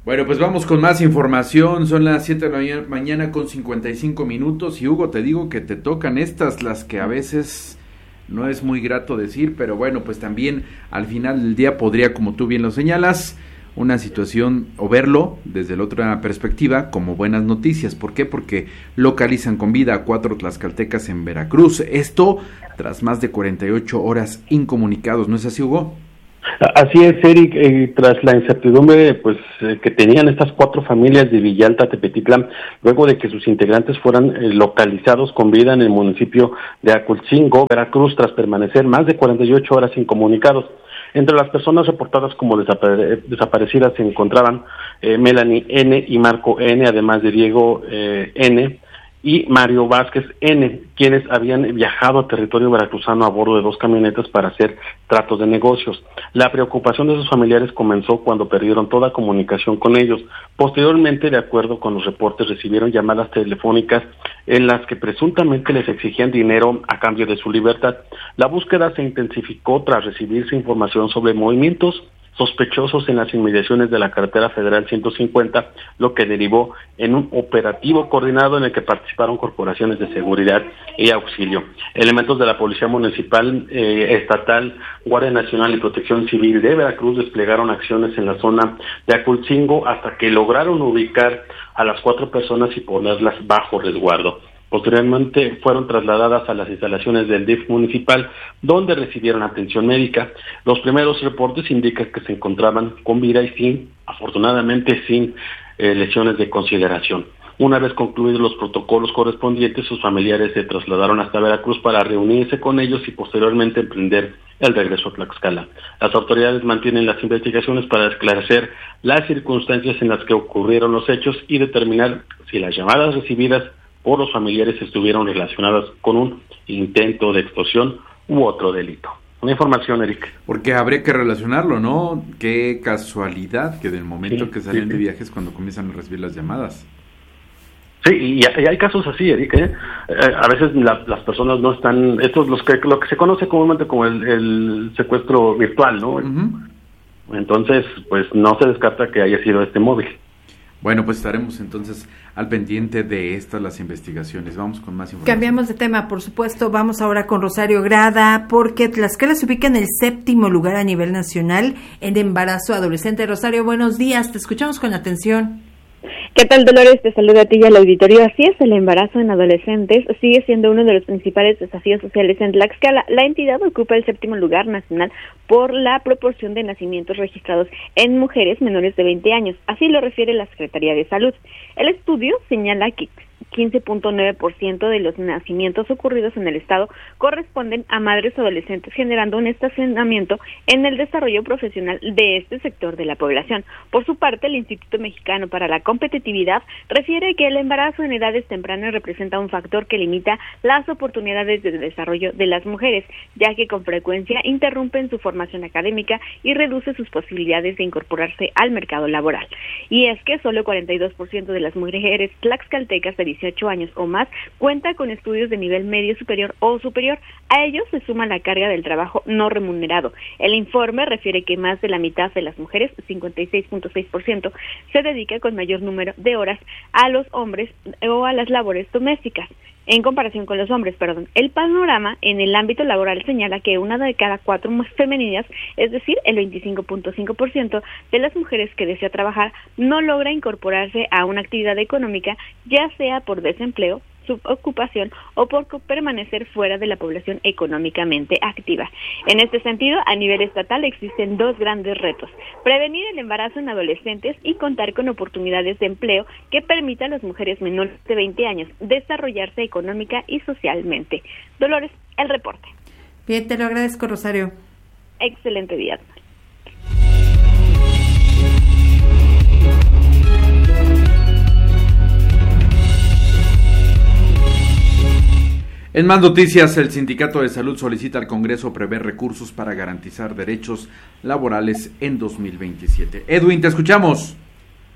Bueno, pues vamos con más información. Son las 7 de la mañana con 55 minutos. Y Hugo, te digo que te tocan estas, las que a veces no es muy grato decir, pero bueno, pues también al final del día podría, como tú bien lo señalas, una situación o verlo desde la otra perspectiva como buenas noticias. ¿Por qué? Porque localizan con vida a 4 tlaxcaltecas en Veracruz. Esto tras más de 48 horas incomunicados. ¿No es así, Hugo? Así es, Eric, tras la incertidumbre que tenían estas 4 familias de Villalta, Tepetitlán, luego de que sus integrantes fueran localizados con vida en el municipio de Aculcingo, Veracruz, tras permanecer más de 48 horas incomunicados. Entre las personas reportadas como desaparecidas se encontraban Melanie N. y Marco N., además de Diego N., y Mario Vázquez N., quienes habían viajado a territorio veracruzano a bordo de 2 camionetas para hacer tratos de negocios. La preocupación de sus familiares comenzó cuando perdieron toda comunicación con ellos. Posteriormente, de acuerdo con los reportes, recibieron llamadas telefónicas en las que presuntamente les exigían dinero a cambio de su libertad. La búsqueda se intensificó tras recibirse información sobre movimientos sospechosos en las inmediaciones de la carretera federal 150, lo que derivó en un operativo coordinado en el que participaron corporaciones de seguridad y auxilio. Elementos de la Policía Municipal, Estatal, Guardia Nacional y Protección Civil de Veracruz desplegaron acciones en la zona de Aculcingo hasta que lograron ubicar a las 4 personas y ponerlas bajo resguardo. Posteriormente fueron trasladadas a las instalaciones del DIF municipal, donde recibieron atención médica. Los primeros reportes indican que se encontraban con vida y afortunadamente sin lesiones de consideración. Una vez concluidos los protocolos correspondientes, sus familiares se trasladaron hasta Veracruz para reunirse con ellos y posteriormente emprender el regreso a Tlaxcala. Las autoridades mantienen las investigaciones para esclarecer las circunstancias en las que ocurrieron los hechos y determinar si las llamadas recibidas por los familiares estuvieron relacionadas con un intento de extorsión u otro delito. Una información, Eric. Porque habría que relacionarlo, ¿no? Qué casualidad que del momento que salen de viajes cuando comienzan a recibir las llamadas. Sí, y hay casos así, Eric, a veces las personas no están, esto es lo que se conoce comúnmente como el secuestro virtual, ¿no? Uh-huh. Entonces, pues no se descarta que haya sido este móvil. Bueno, pues estaremos entonces al pendiente de las investigaciones. Vamos con más información. Cambiamos de tema, por supuesto. Vamos ahora con Rosario Grada, porque Tlaxcala se ubica en el 7º lugar a nivel nacional en embarazo adolescente. Rosario, buenos días. Te escuchamos con atención. ¿Qué tal, Dolores? Te saludo a ti y al auditorio. Así es, el embarazo en adolescentes sigue siendo uno de los principales desafíos sociales en Tlaxcala. La entidad ocupa el 7º lugar nacional por la proporción de nacimientos registrados en mujeres menores de 20 años. Así lo refiere la Secretaría de Salud. El estudio señala que 15.9% de los nacimientos ocurridos en el estado corresponden a madres adolescentes, generando un estacionamiento en el desarrollo profesional de este sector de la población. Por su parte, el Instituto Mexicano para la Competitividad refiere que el embarazo en edades tempranas representa un factor que limita las oportunidades de desarrollo de las mujeres, ya que con frecuencia interrumpen su formación académica y reduce sus posibilidades de incorporarse al mercado laboral. Y es que solo 42% de las mujeres tlaxcaltecas de 18 años o más cuenta con estudios de nivel medio superior o superior. A ellos se suma la carga del trabajo no remunerado. El informe refiere que más de la mitad de las mujeres, 56.6%, se dedica con mayor número de horas a los hombres o a las labores domésticas. En comparación con los hombres, el panorama en el ámbito laboral señala que 1 de cada 4 femeninas, es decir, el 25.5% de las mujeres que desea trabajar, no logra incorporarse a una actividad económica, ya sea por desempleo, subocupación o por permanecer fuera de la población económicamente activa. En este sentido, a nivel estatal existen 2 grandes retos: prevenir el embarazo en adolescentes y contar con oportunidades de empleo que permitan a las mujeres menores de 20 años desarrollarse económica y socialmente. Dolores, el reporte. Bien, te lo agradezco, Rosario. Excelente día. En más noticias, el Sindicato de Salud solicita al Congreso prever recursos para garantizar derechos laborales en 2027. Edwin, te escuchamos.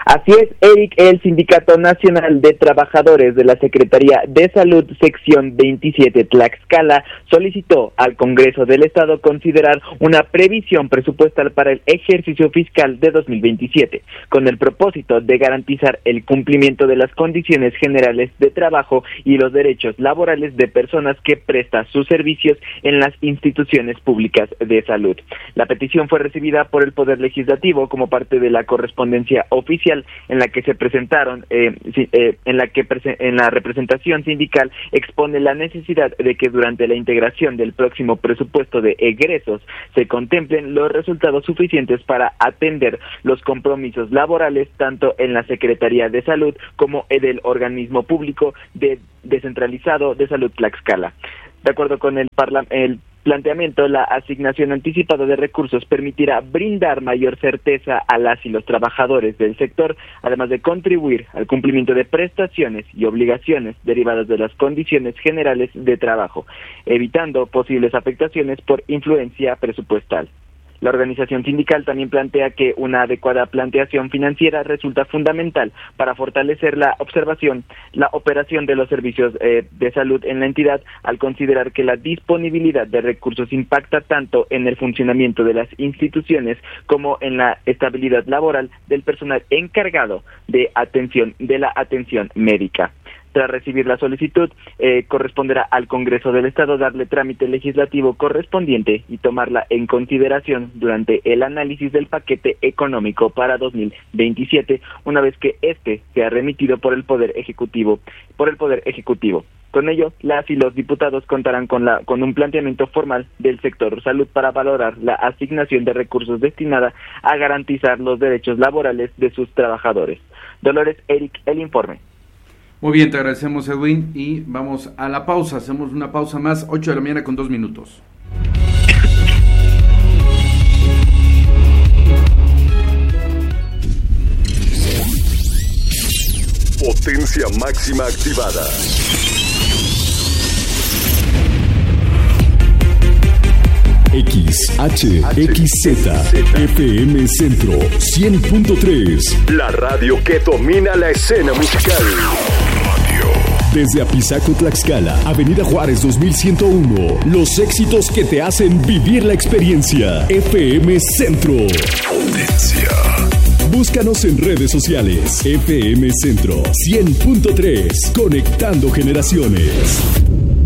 Así es, Eric, el Sindicato Nacional de Trabajadores de la Secretaría de Salud, sección 27 Tlaxcala, solicitó al Congreso del Estado considerar una previsión presupuestal para el ejercicio fiscal de 2027, con el propósito de garantizar el cumplimiento de las condiciones generales de trabajo y los derechos laborales de personas que prestan sus servicios en las instituciones públicas de salud. La petición fue recibida por el Poder Legislativo como parte de la correspondencia oficial en la que se presentaron, en la representación sindical expone la necesidad de que durante la integración del próximo presupuesto de egresos se contemplen los resultados suficientes para atender los compromisos laborales tanto en la Secretaría de Salud como en el organismo público descentralizado de salud Tlaxcala. De acuerdo con el planteamiento, la asignación anticipada de recursos permitirá brindar mayor certeza a las y los trabajadores del sector, además de contribuir al cumplimiento de prestaciones y obligaciones derivadas de las condiciones generales de trabajo, evitando posibles afectaciones por influencia presupuestal. La organización sindical también plantea que una adecuada planteación financiera resulta fundamental para fortalecer la operación de los servicios de salud en la entidad, al considerar que la disponibilidad de recursos impacta tanto en el funcionamiento de las instituciones como en la estabilidad laboral del personal encargado de la atención médica. Tras recibir la solicitud, corresponderá al Congreso del Estado darle trámite legislativo correspondiente y tomarla en consideración durante el análisis del paquete económico para 2027, una vez que este sea remitido por el Poder Ejecutivo. Con ello, las y los diputados contarán con un planteamiento formal del sector salud para valorar la asignación de recursos destinada a garantizar los derechos laborales de sus trabajadores. Dolores, Eric, el informe. Muy bien, te agradecemos, Edwin, y vamos a la pausa. Hacemos una pausa más, 8 de la mañana con 2 minutos. Potencia máxima activada. XHXZ FM Centro 100.3. La radio que domina la escena musical. Desde Apizaco, Tlaxcala, Avenida Juárez 2101. Los éxitos que te hacen vivir la experiencia. FM Centro. Potencia. Búscanos en redes sociales. FM Centro 100.3. Conectando generaciones.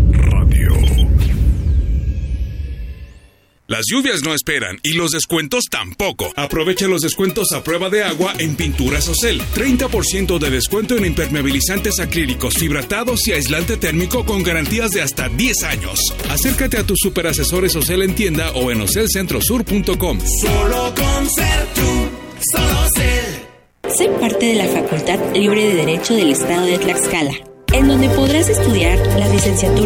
Las lluvias no esperan y los descuentos tampoco. Aprovecha los descuentos a prueba de agua en Pinturas Ocel. 30% de descuento en impermeabilizantes acrílicos, fibratados y aislante térmico con garantías de hasta 10 años. Acércate a tus superasesores Ocel en tienda o en ocelcentrosur.com. Solo con ser tú, solo Ocel. Soy parte de la Facultad Libre de Derecho del Estado de Tlaxcala, en donde podrás estudiar las licenciaturas